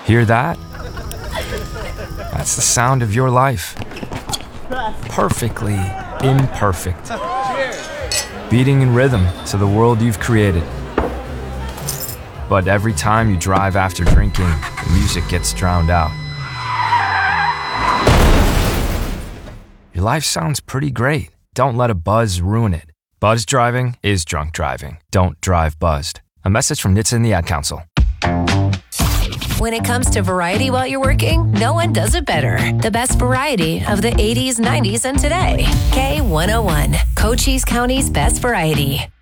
Hear that? That's the sound of your life. Perfectly imperfect. Beating in rhythm to the world you've created. But every time you drive after drinking, the music gets drowned out. Your life sounds pretty great. Don't let a buzz ruin it. Buzz driving is drunk driving. Don't drive buzzed. A message from NHTSA and the Ad Council. When it comes to variety while you're working, no one does it better. The best variety of the 80s, 90s, and today. K101, Cochise County's best variety.